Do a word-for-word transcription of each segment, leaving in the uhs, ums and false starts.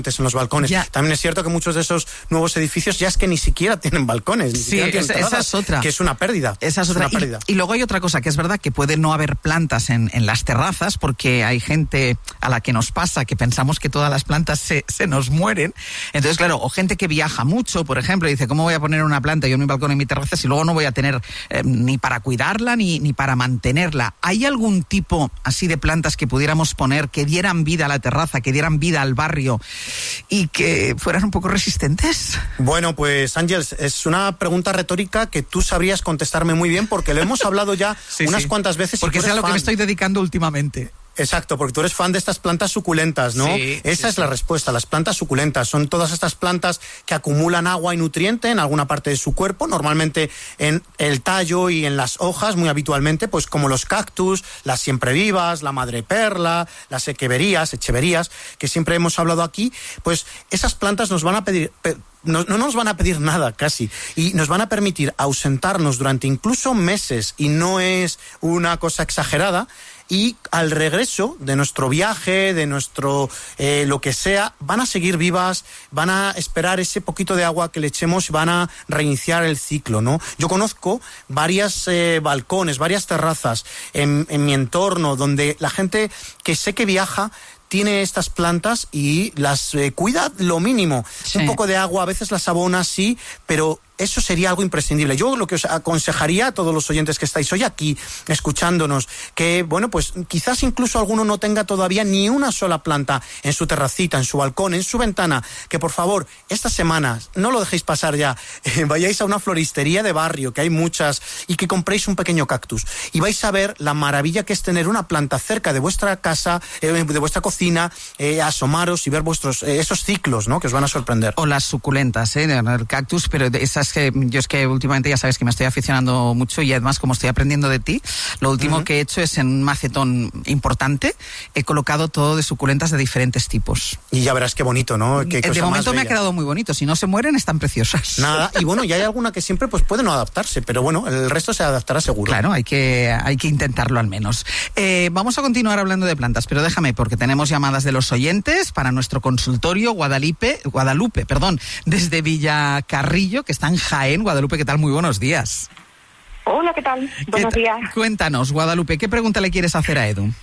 en los balcones. Ya. También es cierto que muchos de esos nuevos edificios ya es que ni siquiera tienen balcones, ni sí, siquiera tienen esa, terrazas, esa es otra. Que es una pérdida. Esa es otra. Es una pérdida. Y, y luego hay otra cosa, que es verdad que puede no haber plantas en, en las terrazas, porque hay gente a la que nos pasa que pensamos que todas las plantas se, se nos mueren. Entonces, claro, o gente que viaja mucho, por ejemplo, y dice, ¿cómo voy a poner una planta yo en mi balcón, en mi terraza, si luego no voy a tener eh, ni para cuidarla ni, ni para mantenerla? ¿Hay algún tipo así de plantas que pudiéramos poner que dieran vida a la terraza, que dieran vida al barrio y que fueran un poco resistentes? Bueno, pues Ángeles, es una pregunta retórica que tú sabrías contestarme muy bien, porque lo hemos hablado ya sí, unas sí. cuantas veces. Porque y es a lo fan. que me estoy dedicando últimamente. Exacto, porque tú eres fan de estas plantas suculentas, ¿no? Sí, Esa sí, es sí. la respuesta. Las plantas suculentas son todas estas plantas que acumulan agua y nutriente en alguna parte de su cuerpo, normalmente en el tallo y en las hojas, muy habitualmente, pues como los cactus, las siemprevivas, la madreperla, las echeverías, echeverías, que siempre hemos hablado aquí. Pues esas plantas nos van a pedir... Pe- No, no nos van a pedir nada casi y nos van a permitir ausentarnos durante incluso meses, y no es una cosa exagerada, y al regreso de nuestro viaje, de nuestro eh, lo que sea, van a seguir vivas, van a esperar ese poquito de agua que le echemos y van a reiniciar el ciclo, ¿no? Yo conozco varias eh, balcones, varias terrazas en, en mi entorno donde la gente que sé que viaja tiene estas plantas y las eh, cuida lo mínimo. Sí. Un poco de agua, a veces las abona, sí, pero eso sería algo imprescindible. Yo lo que os aconsejaría a todos los oyentes que estáis hoy aquí escuchándonos, que, bueno, pues quizás incluso alguno no tenga todavía ni una sola planta en su terracita, en su balcón, en su ventana, que por favor, estas semanas, no lo dejéis pasar ya, eh, vayáis a una floristería de barrio, que hay muchas, y que compréis un pequeño cactus. Y vais a ver la maravilla que es tener una planta cerca de vuestra casa, eh, de vuestra cocina, eh, asomaros y ver vuestros eh, esos ciclos, ¿no?, que os van a sorprender. O las suculentas, ¿eh?, el cactus, pero esas que yo es que últimamente ya sabes que me estoy aficionando mucho, y además como estoy aprendiendo de ti, lo último uh-huh. que he hecho es en un macetón importante, he colocado todo de suculentas de diferentes tipos. Y ya verás qué bonito, ¿no? Qué de momento me ha quedado muy bonito, si no se mueren están preciosas. Nada, y bueno, y hay alguna que siempre pues puede no adaptarse, pero bueno, el resto se adaptará seguro. Claro, hay que, hay que intentarlo al menos. Eh, vamos a continuar hablando de plantas, pero déjame, porque tenemos llamadas de los oyentes para nuestro consultorio Guadalupe, Guadalupe, perdón, desde Villacarrillo, que está en Jaén. Guadalupe, ¿qué tal? Muy buenos días. Hola, ¿qué tal? Buenos días. Cuéntanos, Guadalupe, ¿qué pregunta le quieres hacer a Edu?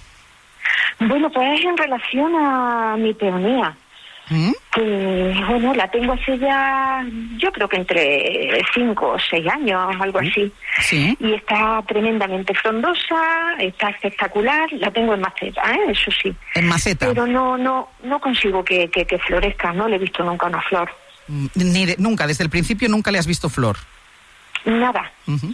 Bueno, pues en relación a mi peonía. ¿Mm? Que, bueno, la tengo hace ya, yo creo que entre cinco o seis años, algo así. Sí. Y está tremendamente frondosa, está espectacular, la tengo en maceta, ¿eh? Eso sí. ¿En maceta? Pero no, no, no consigo que, que, que florezca, no le he visto nunca una flor. Ni de, nunca, desde el principio nunca le has visto flor. Nada. Uh-huh.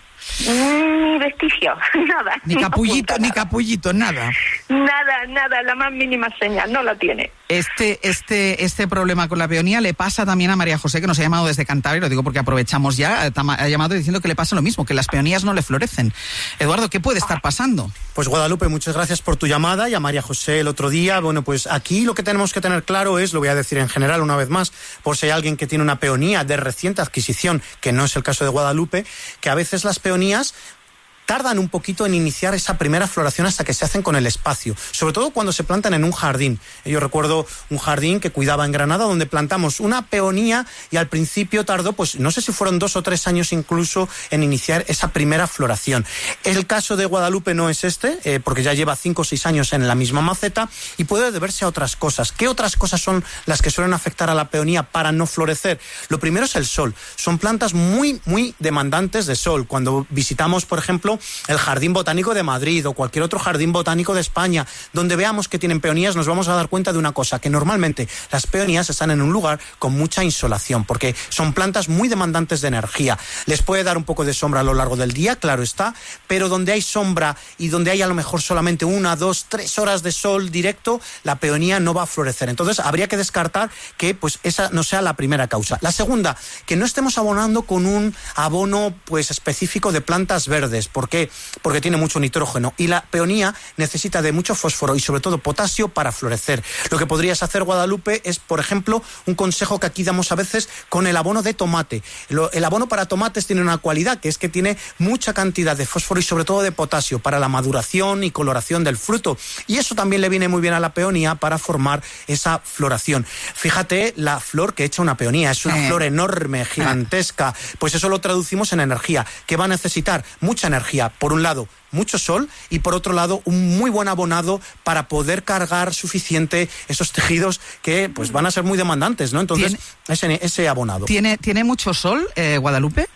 Ni vestigio, nada. Ni capullito, no ni nada. capullito, nada. Nada, nada, la más mínima señal, no la tiene. Este, este, este problema con la peonía le pasa también a María José, que nos ha llamado desde Cantabria, lo digo porque aprovechamos ya, ha llamado diciendo que le pasa lo mismo, que las peonías no le florecen. Eduardo, ¿qué puede estar pasando? Pues Guadalupe, muchas gracias por tu llamada, y a María José el otro día. Bueno, pues aquí lo que tenemos que tener claro es, lo voy a decir en general una vez más, por si hay alguien que tiene una peonía de reciente adquisición, que no es el caso de Guadalupe, que a veces las peonías tardan un poquito en iniciar esa primera floración hasta que se hacen con el espacio, sobre todo cuando se plantan en un jardín. Yo recuerdo un jardín que cuidaba en Granada, donde plantamos una peonía y al principio tardó, pues no sé si fueron dos o tres años incluso en iniciar esa primera floración. El caso de Guadalupe no es este, eh, porque ya lleva cinco o seis años en la misma maceta, y puede deberse a otras cosas. ¿Qué otras cosas son las que suelen afectar a la peonía para no florecer? Lo primero es el sol. Son plantas muy, muy demandantes de sol. Cuando visitamos, por ejemplo, el Jardín Botánico de Madrid o cualquier otro jardín botánico de España, donde veamos que tienen peonías, nos vamos a dar cuenta de una cosa, que normalmente las peonías están en un lugar con mucha insolación, porque son plantas muy demandantes de energía. Les puede dar un poco de sombra a lo largo del día, claro está, pero donde hay sombra y donde hay a lo mejor solamente una, dos, tres horas de sol directo, la peonía no va a florecer. Entonces habría que descartar que pues esa no sea la primera causa. La segunda, que no estemos abonando con un abono pues específico de plantas verdes, porque ¿Por qué? Porque tiene mucho nitrógeno y la peonía necesita de mucho fósforo y sobre todo potasio para florecer. Lo que podrías hacer, Guadalupe, es, por ejemplo, un consejo que aquí damos a veces con el abono de tomate. Lo, el abono para tomates tiene una cualidad, que es que tiene mucha cantidad de fósforo y sobre todo de potasio para la maduración y coloración del fruto. Y eso también le viene muy bien a la peonía para formar esa floración. Fíjate la flor que echa una peonía, es una eh. flor enorme, gigantesca. Pues eso lo traducimos en energía, que va a necesitar mucha energía. Por un lado, mucho sol y por otro lado un muy buen abonado para poder cargar suficiente esos tejidos que pues van a ser muy demandantes, ¿no? Entonces, ese, ese abonado. ¿Tiene, ¿Tiene mucho sol, eh, Guadalupe?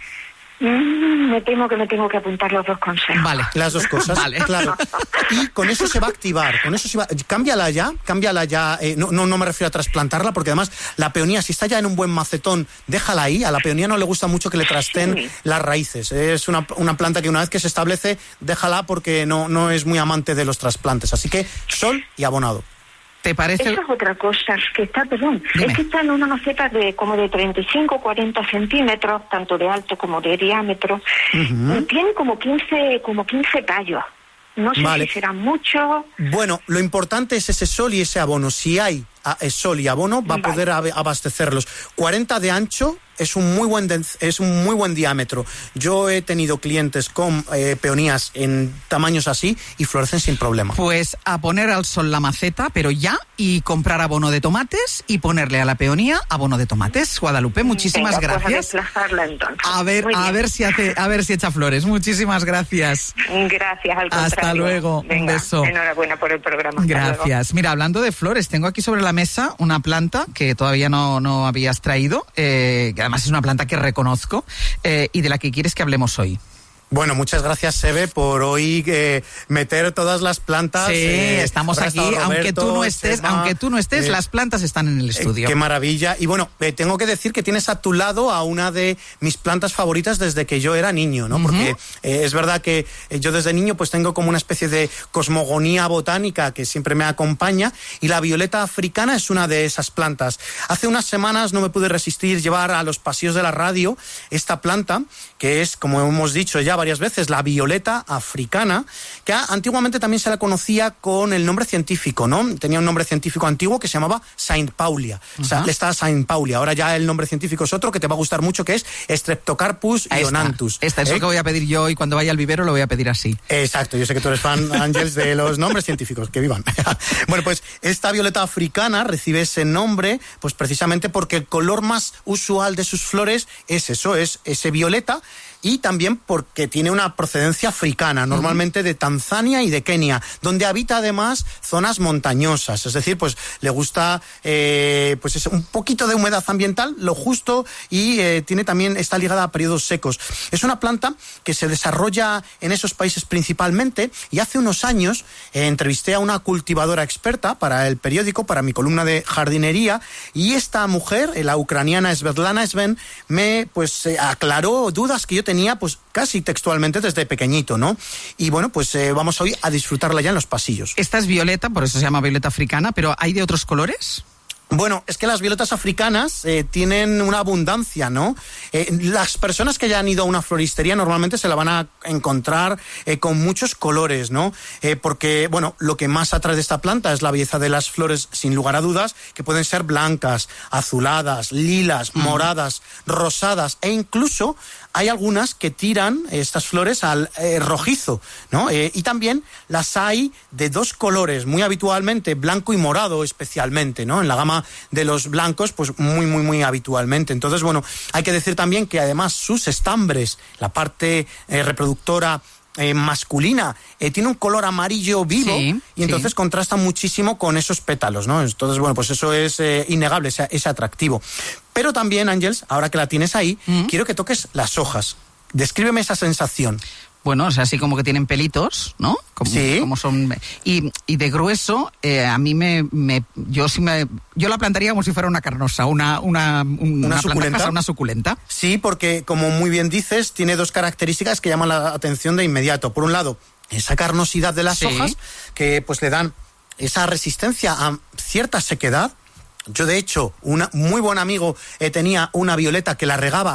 Mm, me temo que me tengo que apuntar los dos consejos. Vale, las dos cosas, vale. Claro. Y con eso se va a activar, con eso se va... Cámbiala ya, cámbiala ya, eh, no, no, no me refiero a trasplantarla, porque además la peonía, si está ya en un buen macetón, déjala ahí. A la peonía no le gusta mucho que le trasten sí. las raíces. Es una, una planta que una vez que se establece, déjala porque no, no es muy amante de los trasplantes. Así que sol y abonado. ¿Te parece? Esa es otra cosa, que está, perdón, Dime. es que está en una maceta de como de treinta y cinco, cuarenta centímetros, tanto de alto como de diámetro, uh-huh. y tiene como quince, como quince tallos. No sé vale. si será mucho. Bueno, lo importante es ese sol y ese abono. Si hay sol y abono, va vale. a poder abastecerlos. cuarenta de ancho es un muy buen de, es un muy buen diámetro. Yo he tenido clientes con eh, peonías en tamaños así y florecen sin problema. Pues a poner al sol la maceta, pero ya, y comprar abono de tomates y ponerle a la peonía abono de tomates. Guadalupe, muchísimas Venga, gracias. Pues a entonces. A ver, a ver si hace, a ver si echa flores. Muchísimas gracias. Gracias, al contrario. Hasta luego. Venga, un beso. Enhorabuena por el programa. Hasta gracias. Luego. Mira, hablando de flores, tengo aquí sobre la mesa una planta que todavía no, no habías traído, eh, que además es una planta que reconozco eh, y de la que quieres que hablemos hoy. Bueno, muchas gracias, Sebe, por hoy eh, meter todas las plantas. Sí, eh, estamos aquí, Roberto, aunque tú no estés, Chema, aunque tú no estés, eh, las plantas están en el estudio. Eh, qué maravilla. Y bueno, eh, tengo que decir que tienes a tu lado a una de mis plantas favoritas desde que yo era niño, ¿no? Uh-huh. Porque eh, es verdad que eh, yo desde niño pues tengo como una especie de cosmogonía botánica que siempre me acompaña, y la violeta africana es una de esas plantas. Hace unas semanas no me pude resistir llevar a los pasillos de la radio esta planta, que es, como hemos dicho ya varias veces, la violeta africana, que antiguamente también se la conocía con el nombre científico, ¿no? Tenía un nombre científico antiguo que se llamaba Saint Paulia. Uh-huh. O sea, le está Saint Paulia. Ahora ya el nombre científico es otro que te va a gustar mucho, que es Streptocarpus ionanthus. Esta, es ¿eh? lo que voy a pedir yo, y cuando vaya al vivero lo voy a pedir así. Exacto, yo sé que tú eres fan, Ángels, de los nombres científicos, que vivan. Bueno, pues esta violeta africana recibe ese nombre pues precisamente porque el color más usual de sus flores es eso, es ese violeta, y también porque tiene una procedencia africana, normalmente de Tanzania y de Kenia, donde habita además zonas montañosas, es decir, pues le gusta eh, pues es un poquito de humedad ambiental, lo justo, y eh, tiene también, está ligada a periodos secos. Es una planta que se desarrolla en esos países principalmente, y hace unos años eh, entrevisté a una cultivadora experta para el periódico, para mi columna de jardinería, y esta mujer, la ucraniana Svetlana Sven, me pues eh, aclaró dudas que yo tenía pues casi textualmente desde pequeñito, ¿no? Y bueno, pues eh, vamos hoy a disfrutarla ya en los pasillos. Esta es violeta, por eso se llama violeta africana, pero ¿hay de otros colores? Bueno, es que las violetas africanas eh, tienen una abundancia, ¿no? Eh, las personas que hayan ido a una floristería normalmente se la van a encontrar eh, con muchos colores, ¿no? Eh, porque, bueno, lo que más atrae de esta planta es la belleza de las flores, sin lugar a dudas, que pueden ser blancas, azuladas, lilas, mm. moradas, rosadas, e incluso hay algunas que tiran estas flores al eh, rojizo, ¿no? Eh, y también las hay de dos colores, muy habitualmente, blanco y morado especialmente, ¿no? En la gama de los blancos, pues muy, muy, muy habitualmente. Entonces, bueno, hay que decir también que además sus estambres, la parte eh, reproductora Eh, masculina, eh, tiene un color amarillo vivo, sí, y entonces sí. contrasta muchísimo con esos pétalos, ¿no? Entonces, bueno, pues eso es eh, innegable, ese, ese atractivo. Pero también, Ángels, ahora que la tienes ahí, ¿Mm? quiero que toques las hojas. Descríbeme esa sensación. Bueno, o sea, así como que tienen pelitos, ¿no? Como, sí. Como son, y, y de grueso, eh, a mí me, me, yo sí me, yo la plantaría como si fuera una carnosa, una, una, un, una, una suculenta. Casa, una suculenta. Sí, porque como muy bien dices, tiene dos características que llaman la atención de inmediato. Por un lado, esa carnosidad de las sí. hojas, que pues le dan esa resistencia a cierta sequedad. Yo, de hecho, un muy buen amigo eh, tenía una violeta que la regaba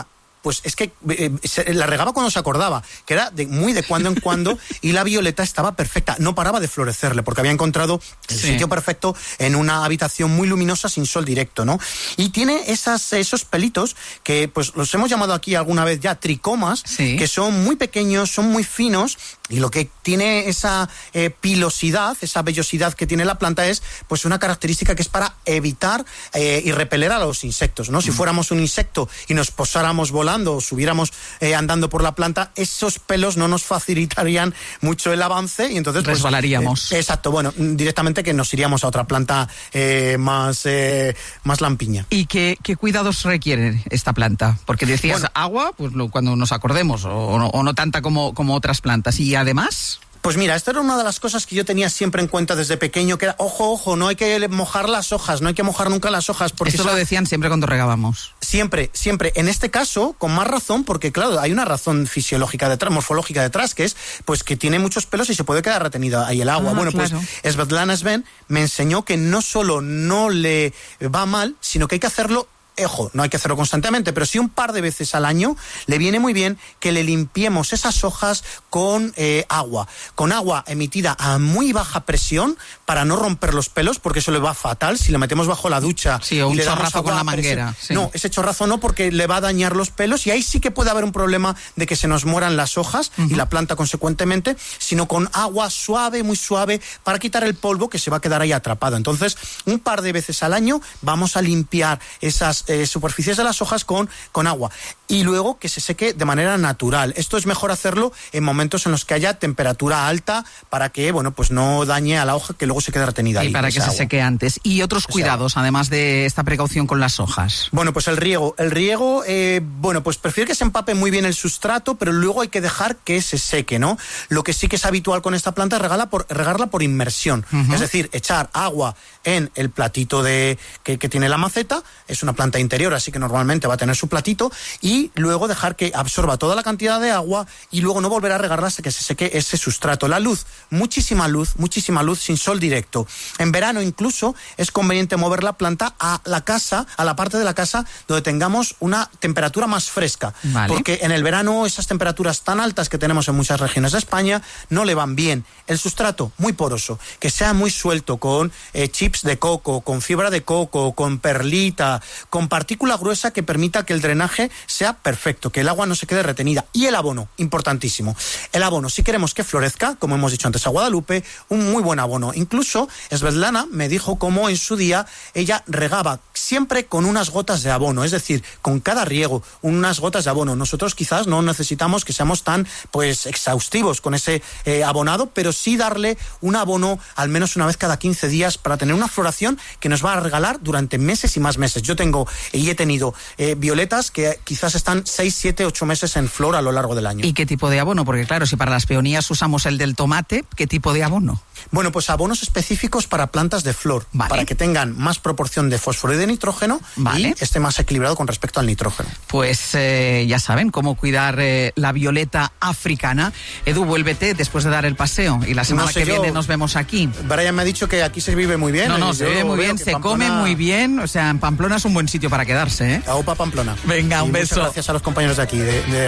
pues es que eh, se, la regaba cuando se acordaba, que era de, muy de cuando en cuando, y la violeta estaba perfecta, no paraba de florecerle, porque había encontrado el sí. sitio perfecto en una habitación muy luminosa sin sol directo, ¿no? Y tiene esas, esos pelitos que pues los hemos llamado aquí alguna vez ya tricomas, sí. que son muy pequeños, son muy finos, y lo que tiene esa eh, pilosidad, esa vellosidad que tiene la planta es pues una característica que es para evitar eh, y repeler a los insectos, ¿no? Mm. Si fuéramos un insecto y nos posáramos volando o subiéramos eh, andando por la planta, esos pelos no nos facilitarían mucho el avance y entonces pues, resbalaríamos. Eh, exacto, bueno, directamente que nos iríamos a otra planta eh, más, eh, más lampiña. ¿Y qué, qué cuidados requiere esta planta? Porque decías bueno, agua, pues lo, cuando nos acordemos, o, o, no, o no tanta como, como otras plantas. ¿Y además? Pues mira, esta era una de las cosas que yo tenía siempre en cuenta desde pequeño, que era, ojo, ojo, no hay que mojar las hojas, no hay que mojar nunca las hojas. Porque Esto eso lo decían siempre cuando regábamos. Siempre, siempre. En este caso, con más razón, porque claro, hay una razón fisiológica detrás, morfológica detrás, que es pues que tiene muchos pelos y se puede quedar retenida ahí el agua. Ah, bueno, claro. Pues Svetlana Sven me enseñó que no solo no le va mal, sino que hay que hacerlo. Ojo, no hay que hacerlo constantemente, pero sí un par de veces al año le viene muy bien que le limpiemos esas hojas con eh, agua, con agua emitida a muy baja presión para no romper los pelos, porque eso le va fatal si le metemos bajo la ducha. Sí, o un chorrazo con la manguera. Sí. No, ese chorrazo no, porque le va a dañar los pelos y ahí sí que puede haber un problema de que se nos mueran las hojas uh-huh. y la planta consecuentemente, sino con agua suave, muy suave, para quitar el polvo que se va a quedar ahí atrapado. Entonces, un par de veces al año vamos a limpiar esas Eh, superficies de las hojas con, con agua y luego que se seque de manera natural. Esto es mejor hacerlo en momentos en los que haya temperatura alta para que, bueno, pues no dañe a la hoja que luego se quede retenida. Y ahí, para que agua. se seque antes. ¿Y otros cuidados, además de esta precaución con las hojas? Bueno, pues el riego. El riego, eh, bueno, pues prefiero que se empape muy bien el sustrato, pero luego hay que dejar que se seque, ¿no? Lo que sí que es habitual con esta planta es regarla por, regarla por inmersión. Uh-huh. Es decir, echar agua en el platito de que, que tiene la maceta. Es una planta interior, así que normalmente va a tener su platito, y luego dejar que absorba toda la cantidad de agua y luego no volver a regarla hasta que se seque ese sustrato. La luz, muchísima luz, muchísima luz sin sol directo. En verano incluso es conveniente mover la planta a la casa, a la parte de la casa donde tengamos una temperatura más fresca, vale. Porque en el verano esas temperaturas tan altas que tenemos en muchas regiones de España no le van bien. El sustrato muy poroso, que sea muy suelto, con eh, chips de coco, con fibra de coco, con perlita, con partícula gruesa que permita que el drenaje sea perfecto, que el agua no se quede retenida. Y el abono, importantísimo. El abono, si queremos que florezca, como hemos dicho antes a Guadalupe, un muy buen abono. Incluso Svetlana me dijo cómo en su día ella regaba siempre con unas gotas de abono, es decir, con cada riego, unas gotas de abono. Nosotros quizás no necesitamos que seamos tan pues exhaustivos con ese eh, abonado, pero sí darle un abono al menos una vez cada quince días para tener una floración que nos va a regalar durante meses y más meses. Yo tengo y he tenido eh, violetas que quizás están seis, siete, ocho meses en flor a lo largo del año. ¿Y qué tipo de abono? Porque claro, si para las peonías usamos el del tomate, ¿qué tipo de abono? Bueno, pues abonos específicos para plantas de flor, vale. Para que tengan más proporción de fósforo y de nitrógeno, vale. Y esté más equilibrado con respecto al nitrógeno. Pues eh, ya saben cómo cuidar eh, la violeta africana. Edu, vuélvete después de dar el paseo y la semana no sé que yo, viene nos vemos aquí. Brian me ha dicho que aquí se vive muy bien. No, no, se vive muy bien, se Pamplona... come muy bien, o sea, en Pamplona es un buen sitio para quedarse, ¿eh? Aupa Pamplona. Venga, un y beso. Muchas gracias a los compañeros de aquí. De, de...